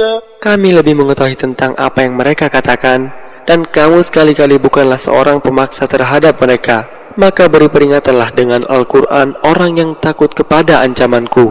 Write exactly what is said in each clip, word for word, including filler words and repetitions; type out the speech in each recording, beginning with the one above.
Kami lebih mengetahui tentang apa yang mereka katakan, dan kamu sekali-kali bukanlah seorang pemaksa terhadap mereka. Maka beri peringatanlah dengan Al-Quran orang yang takut kepada ancamanku.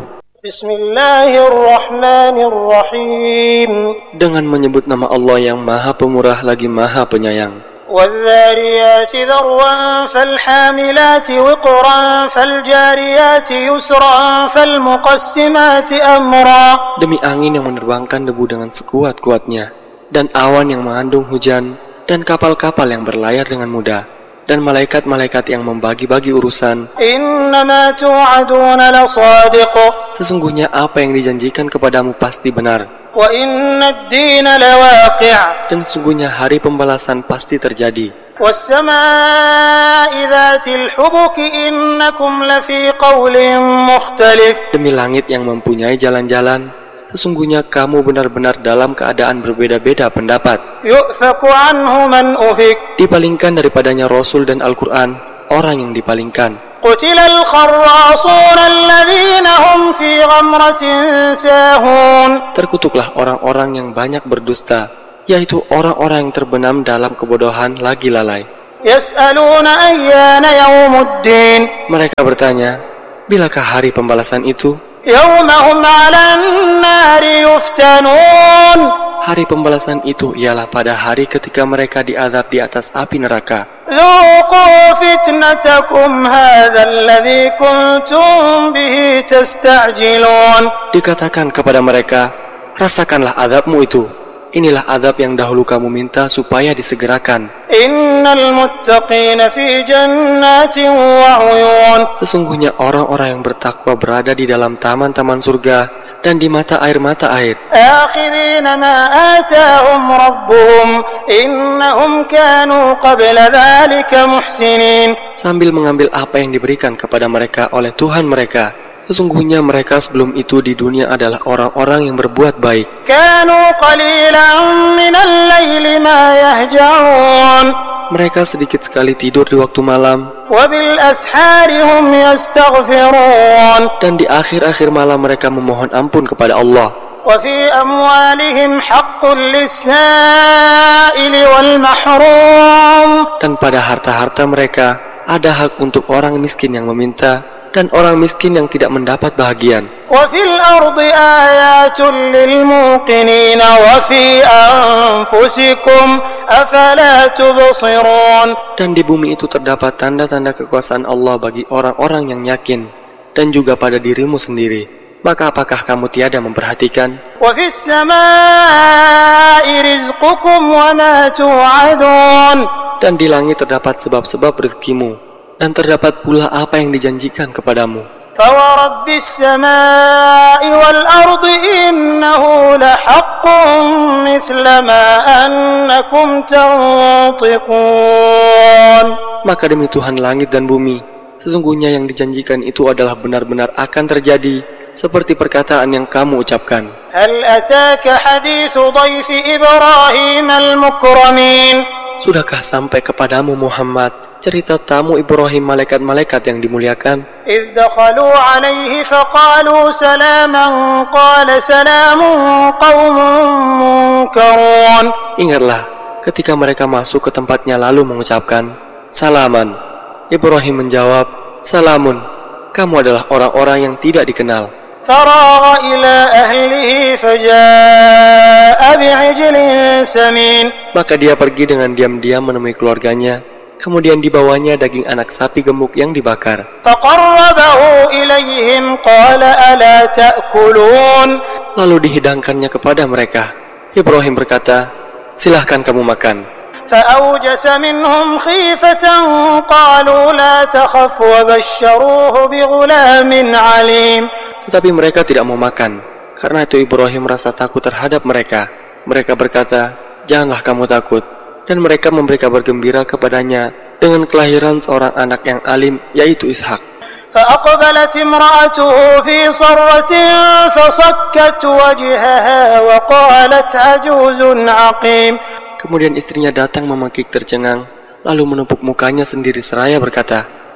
Bismillahirrahmanirrahim. Dengan menyebut nama Allah yang Maha Pemurah lagi Maha Penyayang. وَالذَّارِيَاتِ ذَرْوًا فَالْحَامِلَاتِ وِقْرًا فَالْجَارِيَاتِ يُسْرًا فَالْمُقَسِّمَاتِ أَمْرًا. Demi angin yang menerbangkan debu dengan sekuat-kuatnya, dan awan yang mengandung hujan, dan kapal-kapal yang berlayar dengan mudah, dan malaikat-malaikat yang membagi-bagi urusan. إِنَّمَا تُوعَدُونَ لَصَادِقٌ. Sesungguhnya apa yang dijanjikan kepadamu pasti benar. وَإِنَّ الدِّينَ لَوَاقِعٌ. Dan sesungguhnya hari pembalasan pasti terjadi. وَالسَّمَاءِ ذَاتِ الْحُبُكِ إِنَّكُمْ لَفِي قَوْلٍ مُخْتَلِفٍ. Demi langit yang mempunyai jalan-jalan, sesungguhnya kamu benar-benar dalam keadaan berbeda-beda pendapat. يُؤْفَكُ عَنْهُ مَنْ أُفِكَ. Dipalingkan daripadanya Rasul dan Al-Quran, orang yang dipalingkan. قُتِلَ الْخَرَّاصُونَ الَّذِينَ هُمْ فِي غَمْرَةٍ سَاهُونَ. Terkutuklah orang-orang yang banyak berdusta, yaitu orang-orang yang terbenam dalam kebodohan lagi lalai. يَسْأَلُونَ أَيَّانَ يَوْمُ الدِّينِ. Mereka bertanya, bilakah hari pembalasan itu? يَوْمَ هُمْ عَلَى النَّارِ يُفْتَنُونَ. Hari pembalasan itu ialah pada hari ketika mereka diazab di atas api neraka. ذُوقُوا فِتْنَتَكُمْ هَذَا الَّذِي كُنْتُمْ بِهِ تَسْتَعْجِلُونَ. Dikatakan kepada mereka, rasakanlah azabmu itu. Inilah azab yang dahulu kamu minta supaya disegerakan. Innal muttaqina fi jannatin wa uyun. Sesungguhnya orang-orang yang bertakwa berada di dalam taman-taman surga dan di mata air-mata air. Akhidhina ma atahum rabbuhum innahum kanu qabla dhalika muhsinin. Sambil mengambil apa yang diberikan kepada mereka oleh Tuhan mereka. Sesungguhnya mereka sebelum itu di dunia adalah orang-orang yang berbuat baik. Kanu qalilan minal laili ma yahja'un. Mereka sedikit sekali tidur di waktu malam. Wa bil ashari hum yastaghfirun. Dan di akhir-akhir malam mereka memohon ampun kepada Allah. Wa fi amwalihim haqqun lis-sa'ili wal mahrum. Dan pada harta-harta mereka ada hak untuk orang miskin yang meminta dan orang miskin yang tidak mendapat bahagian. Wa fil ardi ayatun lil muqinin wa fi anfusikum afala tubsirun. Dan di bumi itu terdapat tanda-tanda kekuasaan Allah bagi orang-orang yang yakin, dan juga pada dirimu sendiri. Maka apakah kamu tiada memperhatikan? Wa fis samaa'i rizqukum wa ma tu'adun. Dan di langit terdapat sebab-sebab rezekimu, dan terdapat pula apa yang dijanjikan kepadamu. فَوَرَبِّ السَّمَاءِ وَالْأَرْضِ إِنَّهُ لَحَقٌّ مِثْلَ مَا أَنَّكُمْ تَنطِقُونَ. Maka demi Tuhan langit dan bumi, sesungguhnya yang dijanjikan itu adalah benar-benar akan terjadi, seperti perkataan yang kamu ucapkan. هَلْ أَتَاكَ حَدِيثُ ضَيْفِ إِبْرَاهِيمَ الْمُكْرَمِينَ. Sudahkah sampai kepadamu Muhammad cerita tamu Ibrahim malaikat-malaikat yang dimuliakan? إِذْ دَخَلُوا عَلَيْهِ فَقَالُوا سَلَامًا قَالَ سَلَامٌ قَوْمٌ مُنْكَرُونَ. Ingatlah ketika mereka masuk ke tempatnya lalu mengucapkan salaman. Ibrahim menjawab, salamun, kamu adalah orang-orang yang tidak dikenal. فَرَاغَ إِلَى أَهْلِهِ فَجَاءَ بِعِجْلٍ سَمِينٍ. Maka dia pergi dengan diam-diam menemui keluarganya. Kemudian dibawanya daging anak sapi gemuk yang dibakar. فَقَرَّبَهُ إِلَيْهِمْ قَالَ أَلَا تَأْكُلُونَ. Lalu dihidangkannya kepada mereka. Ibrahim berkata, silahkan kamu makan. فَأَوْجَسَ مِنْهُمْ خِيفَةً قَالُوا لَا تَخَفْ وَبَشَّرُوهُ بِغُلَامٍ عَلِيمٍ. Tetapi mereka tidak mau makan. Karena itu Ibrahim merasa takut terhadap mereka. Mereka berkata, janganlah kamu takut. Dan mereka memberi kabar gembira kepadanya dengan kelahiran seorang anak yang alim, yaitu Ishak. فَأَقْبَلَتِ امْرَأَتُهُ فِي صَرَّةٍ فَصَكَّتْ وَجْهَهَا وَقَالَتْ عَجُوزٌ عَقِيمٌ. Kemudian istrinya datang memekik tercengang, lalu menepuk mukanya sendiri seraya berkata,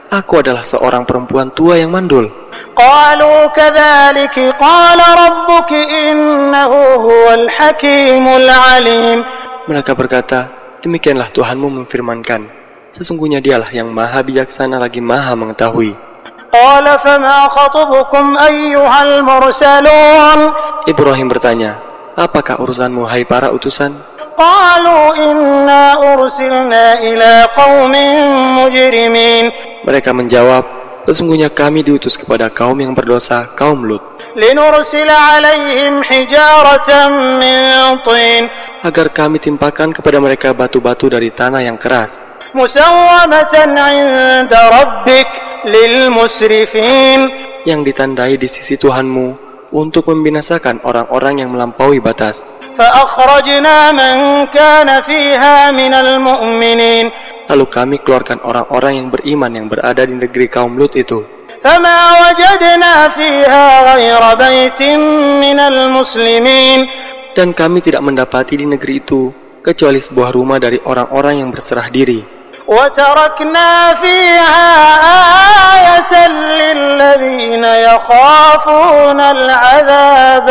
aku adalah seorang perempuan tua yang mandul. قالوا كذلك قال ربك إنه هو الحكيم العليم. Mereka berkata, demikianlah Tuhanmu memfirmankan, sesungguhnya dialah yang maha bijaksana lagi maha mengetahui. قال فما خطبكم أيها المرسلون. Ibrahim bertanya, apakah urusanmu hai para utusan? قالوا إنا أرسلنا إلى قوم مجرمين. Mereka menjawab, sesungguhnya kami diutus kepada kaum yang berdosa, kaum Lut, لنرسل عليهم حجارة من طين agar kami timpakan kepada mereka batu-batu dari tanah yang keras, مسومة عند ربك للمسرفين. yang ditandai di sisi Tuhanmu untuk membinasakan orang-orang yang melampaui batas. فأخرجنا من كان فيها من المؤمنين. Lalu kami keluarkan orang-orang yang beriman yang berada di negeri kaum Lut itu. فما وجدنا فيها غير بيت من المسلمين. Dan kami tidak mendapati di negeri itu kecuali sebuah rumah dari orang-orang yang berserah diri. وتركنا فيها آية للذين يخافون العذاب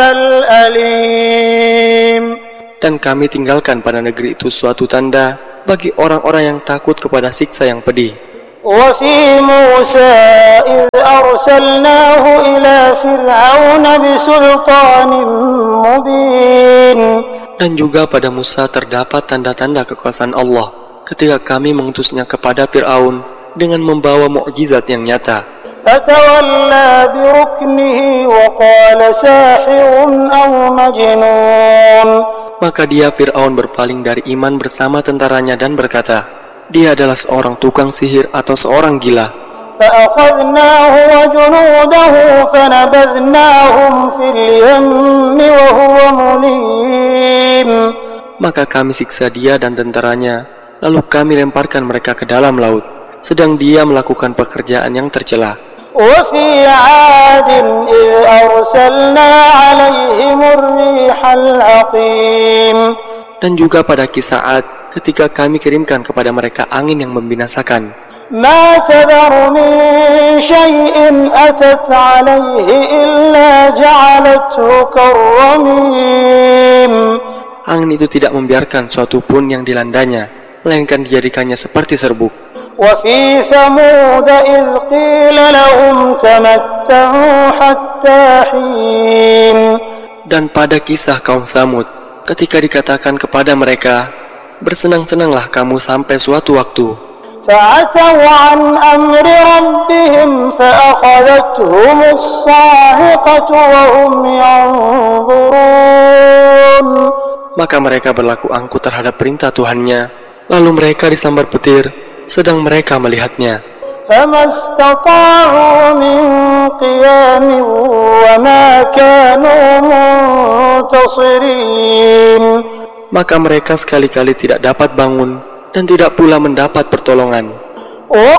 الأليم. Dan kami tinggalkan pada negeri itu suatu tanda bagi orang-orang yang takut kepada siksa yang pedih. وفي موسى إذ أرسلناه إلى فرعون بسلطان مبين. Dan juga pada Musa terdapat tanda-tanda kekuasaan Allah ketika kami mengutusnya kepada Fir'aun dengan membawa mukjizat yang nyata. فتولى بركنه وقال ساحر أو مجنون. Maka dia Fir'aun berpaling dari iman bersama tentaranya dan berkata, dia adalah seorang tukang sihir atau seorang gila. فأخذناه وجنوده فنبذناهم في اليم وهو مليم. Maka kami siksa dia dan tentaranya, lalu kami lemparkan mereka ke dalam laut, sedang dia melakukan pekerjaan yang tercela. وفي عاد إذ أرسلنا عليهم الريح العقيم. Dan juga pada kisah Ad, ketika kami kirimkan kepada mereka angin yang membinasakan. ما تذر من شيء أتت عليه إلا جعلته كالرميم. Angin itu tidak membiarkan suatu pun yang dilandanya, melainkan dijadikannya seperti serbuk. وفي ثمود إذ قيل لهم تمتعوا حتى حين. Dan pada kisah kaum Tsamud, ketika dikatakan kepada mereka, bersenang-senanglah kamu sampai suatu waktu. فعتوا عن أمر ربهم فأخذتهم الصاعقة وهم ينظرون. Maka mereka berlaku angkuh terhadap perintah Tuhannya, lalu mereka disambar petir, sedang mereka melihatnya. فما استطاعوا من قيام وما كانوا منتصرين. Maka mereka sekali-kali tidak dapat bangun dan tidak pula mendapat pertolongan.